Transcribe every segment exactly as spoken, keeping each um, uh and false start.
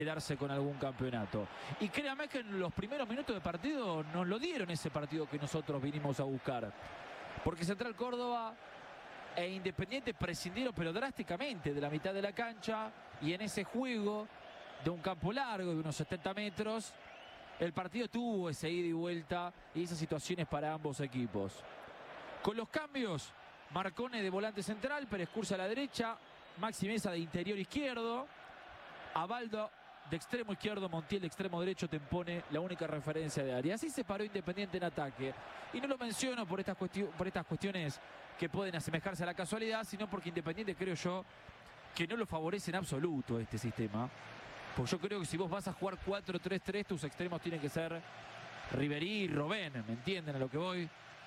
quedarse con algún campeonato. Y créame que en los primeros minutos de partido nos lo dieron ese partido que nosotros vinimos a buscar. Porque Central Córdoba e Independiente prescindieron pero drásticamente de la mitad de la cancha, y en ese juego de un campo largo de unos setenta metros, el partido tuvo ese ida y vuelta y esas situaciones para ambos equipos. Con los cambios, Marcone de volante central, Pérez Cursa a la derecha, Maxi Mesa de interior izquierdo, Abaldo de extremo izquierdo, Montiel de extremo derecho, Tempone la única referencia de área. Así se paró Independiente en ataque. Y no lo menciono por estas, cuestión, por estas cuestiones que pueden asemejarse a la casualidad, sino porque Independiente, creo yo, que no lo favorece en absoluto este sistema. Porque yo creo que si vos vas a jugar cuatro tres tres, tus extremos tienen que ser Riverí y Robben, ¿me entienden a lo que voy?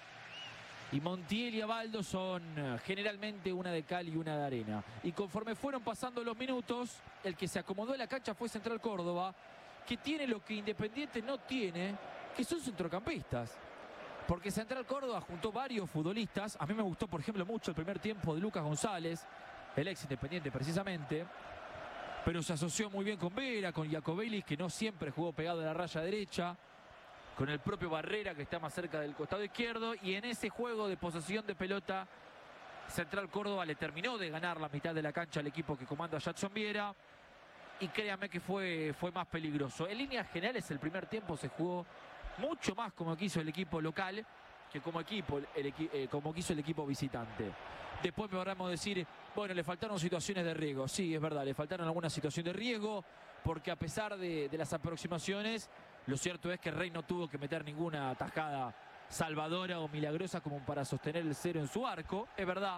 Y Montiel y Abaldo son generalmente una de cal y una de arena. Y conforme fueron pasando los minutos, el que se acomodó en la cancha fue Central Córdoba, que tiene lo que Independiente no tiene, que son centrocampistas. Porque Central Córdoba juntó varios futbolistas. A mí me gustó, por ejemplo, mucho el primer tiempo de Lucas González, el ex Independiente precisamente. Pero se asoció muy bien con Vera, con Jacobellis, que no siempre jugó pegado a la raya derecha, con el propio Barrera, que está más cerca del costado izquierdo. Y en ese juego de posesión de pelota, Central Córdoba le terminó de ganar la mitad de la cancha al equipo que comanda Jadson Viera. Y créame que fue, fue más peligroso. En líneas generales, el primer tiempo se jugó mucho más como quiso el equipo local que como, equipo, el, eh, como quiso el equipo visitante. Después me podremos decir, bueno, le faltaron situaciones de riesgo. Sí, es verdad, le faltaron alguna situación de riesgo, porque a pesar de, de las aproximaciones, lo cierto es que Rey no tuvo que meter ninguna atajada salvadora o milagrosa como para sostener el cero en su arco, es verdad.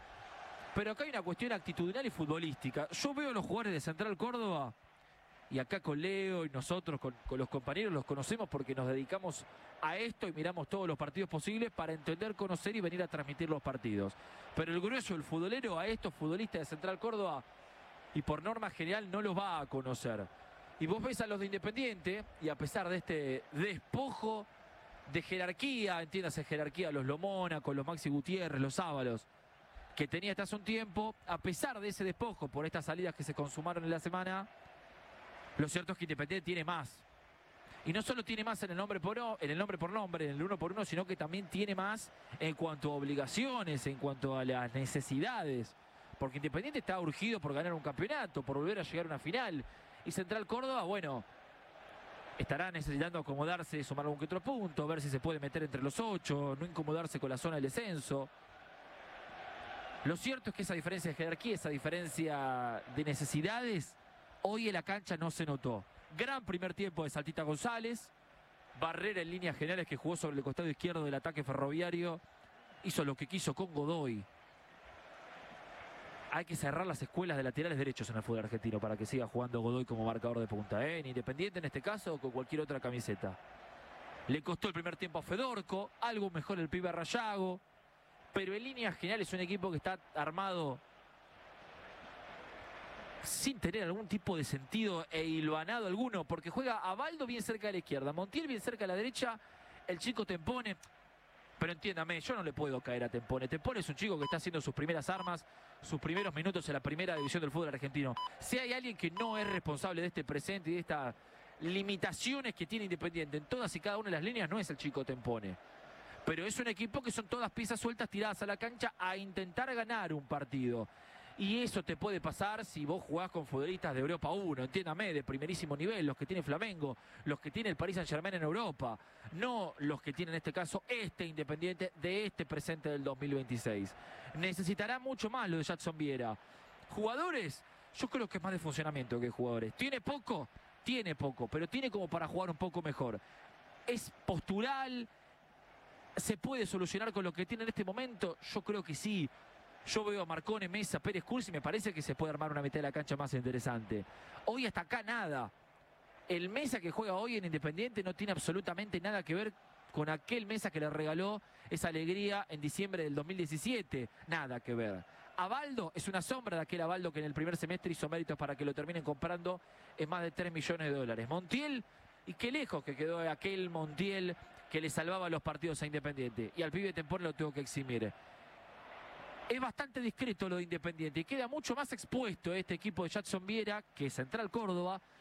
Pero acá hay una cuestión actitudinal y futbolística. Yo veo a los jugadores de Central Córdoba, y acá con Leo y nosotros, con, con los compañeros, los conocemos porque nos dedicamos a esto y miramos todos los partidos posibles para entender, conocer y venir a transmitir los partidos. Pero el grueso, el futbolero, a estos futbolistas de Central Córdoba, y por norma general no los va a conocer. Y vos ves a los de Independiente, y a pesar de este despojo de jerarquía, entiéndase jerarquía, los Lomona, con los Maxi Gutiérrez, los Ábalos, que tenía hasta hace un tiempo, a pesar de ese despojo por estas salidas que se consumaron en la semana, lo cierto es que Independiente tiene más. Y no solo tiene más en el nombre por, en el nombre por nombre, en el uno por uno, sino que también tiene más en cuanto a obligaciones, en cuanto a las necesidades. Porque Independiente está urgido por ganar un campeonato, por volver a llegar a una final. Y Central Córdoba, bueno, estará necesitando acomodarse, sumar algún que otro punto, ver si se puede meter entre los ocho, no incomodarse con la zona del descenso. Lo cierto es que esa diferencia de jerarquía, esa diferencia de necesidades, hoy en la cancha no se notó. Gran primer tiempo de Saltita González. Barrera en líneas generales, que jugó sobre el costado izquierdo del ataque ferroviario. Hizo lo que quiso con Godoy. Hay que cerrar las escuelas de laterales derechos en el fútbol argentino para que siga jugando Godoy como marcador de punta, ¿eh? En Independiente en este caso, o con cualquier otra camiseta. Le costó el primer tiempo a Fedorco. Algo mejor el pibe Rayago. Pero en líneas generales es un equipo que está armado sin tener algún tipo de sentido e hilvanado alguno, porque juega Abaldo bien cerca de la izquierda, Montiel bien cerca de la derecha, el chico Tempone. Pero entiéndame, yo no le puedo caer a Tempone. Tempone es un chico que está haciendo sus primeras armas, sus primeros minutos en la primera división del fútbol argentino. Si hay alguien que no es responsable de este presente y de estas limitaciones que tiene Independiente en todas y cada una de las líneas, no es el chico Tempone. Pero es un equipo que son todas piezas sueltas tiradas a la cancha a intentar ganar un partido. Y eso te puede pasar si vos jugás con futbolistas de Europa uno, entiéndame, de primerísimo nivel, los que tiene Flamengo, los que tiene el Paris Saint-Germain en Europa, no los que tiene en este caso este Independiente de este presente del dos mil veintiséis. Necesitará mucho más lo de Jadson Viera. Jugadores, yo creo que es más de funcionamiento que jugadores. ¿Tiene poco? Tiene poco, pero tiene como para jugar un poco mejor. ¿Es postural? ¿Se puede solucionar con lo que tiene en este momento? Yo creo que sí. Yo veo a Marcone, Mesa, Pérez Cursi y me parece que se puede armar una mitad de la cancha más interesante. Hoy hasta acá nada. El Mesa que juega hoy en Independiente no tiene absolutamente nada que ver con aquel Mesa que le regaló esa alegría en diciembre del dos mil diecisiete. Nada que ver. Abaldo es una sombra de aquel Abaldo que en el primer semestre hizo méritos para que lo terminen comprando en más de tres millones de dólares. Montiel, y qué lejos que quedó aquel Montiel que le salvaba los partidos a Independiente. Y al pibe Tempone lo tuvo que eximir. Es bastante discreto lo de Independiente y queda mucho más expuesto este equipo de Jadson Viera que Central Córdoba,